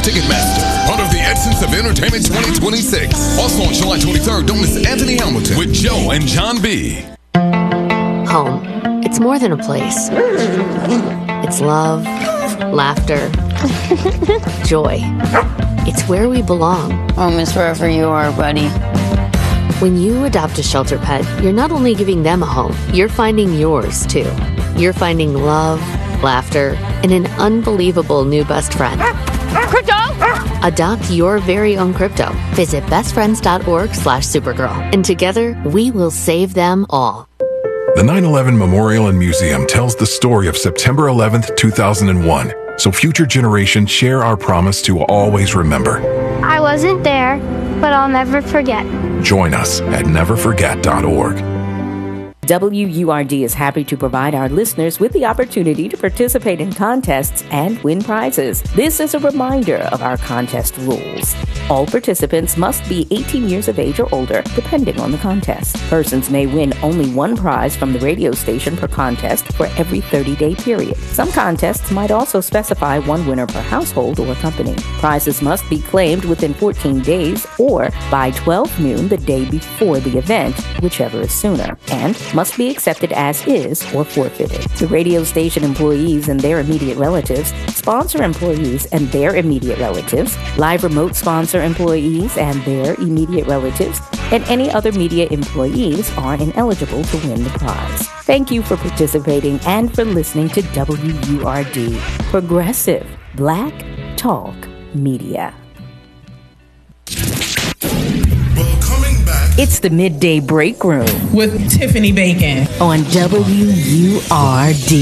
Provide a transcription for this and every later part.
Ticketmaster. Part of the Essence of Entertainment 2026. Also on July 23rd, don't miss Anthony Hamilton with Joe and John B. Home. It's more than a place. It's love, laughter, joy. It's where we belong. Home is wherever you are, buddy. When you adopt a shelter pet, you're not only giving them a home, you're finding yours, too. You're finding love, laughter, and an unbelievable new best friend. Crypto! Adopt your very own crypto. Visit bestfriends.org/Supergirl. And together, we will save them all. The 9/11 Memorial and Museum tells the story of September 11th, 2001, so future generations share our promise to always remember. I wasn't there, but I'll never forget. Join us at neverforget.org. WURD is happy to provide our listeners with the opportunity to participate in contests and win prizes. This is a reminder of our contest rules. All participants must be 18 years of age or older, depending on the contest. Persons may win only one prize from the radio station per contest for every 30-day period. Some contests might also specify one winner per household or company. Prizes must be claimed within 14 days or by 12 noon the day before the event, whichever is sooner, and must be accepted as is or forfeited. The radio station employees and their immediate relatives, sponsor employees and their immediate relatives, live remote sponsor employees and their immediate relatives, and any other media employees are ineligible to win the prize. Thank you for participating and for listening to WURD, Progressive Black Talk Media. It's the Midday Break Room with Tiffany Bacon on WURD.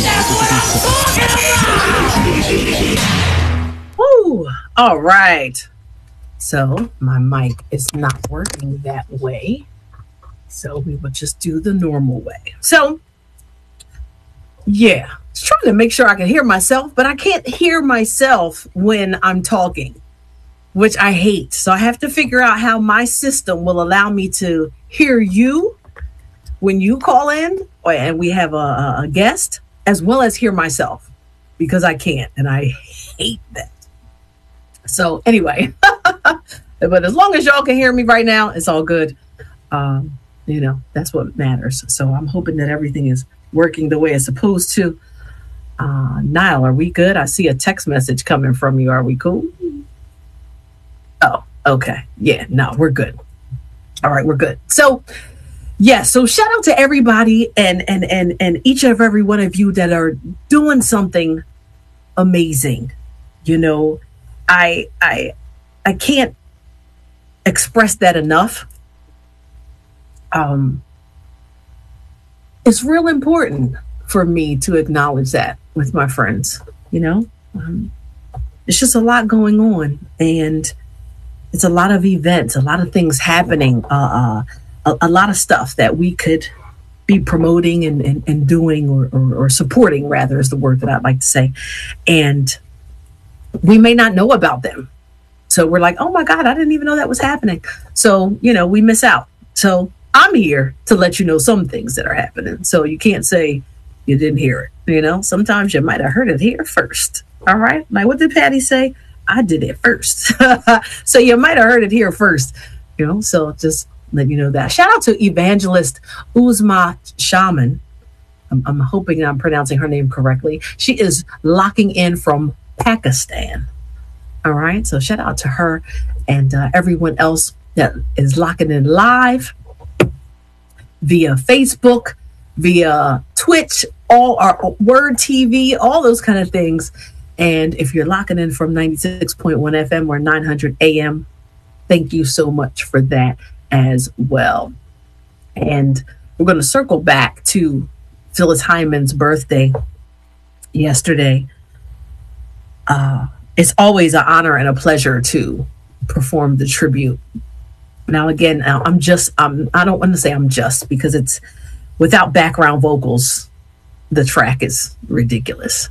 Woo! All right. So my mic is not working that way. So we will just do the normal way. So, yeah. I was trying to make sure I can hear myself, but I can't hear myself when I'm talking, which I hate. So I have to figure out how my system will allow me to hear you when you call in and we have a guest, as well as hear myself, because I can't, and I hate that. So anyway, but as long as y'all can hear me right now, it's all good. That's what matters. So I'm hoping that everything is working the way it's supposed to. Niall, are we good? I see a text message coming from you. Are we cool? Oh, okay. Yeah, no, we're good. All right, we're good. So, yeah, so shout out to everybody and each of every one of you that are doing something amazing. You know, I can't express that enough. It's real important for me to acknowledge that with my friends, you know. It's just a lot going on, and it's a lot of events, a lot of things happening, a lot of stuff that we could be promoting and doing or supporting, rather, is the word that I'd like to say. And we may not know about them. So we're like, oh my God, I didn't even know that was happening. So, you know, we miss out. So I'm here to let you know some things that are happening. So you can't say you didn't hear it. You know, sometimes you might have heard it here first. All right. Like, what did Patty say? I did it first. So you might have heard it here first, you know, so just let you know that. Shout out to Evangelist Uzma Shaman. I'm hoping I'm pronouncing her name correctly. She is locking in from Pakistan. All right. So shout out to her and everyone else that is locking in live via Facebook, via Twitch, all our Word TV, all those kind of things. And if you're locking in from 96.1 FM or 900 AM, thank you so much for that as well. And we're going to circle back to Phyllis Hyman's birthday yesterday. It's always an honor and a pleasure to perform the tribute. Now, again, I don't want to say I'm just, because it's without background vocals, the track is ridiculous.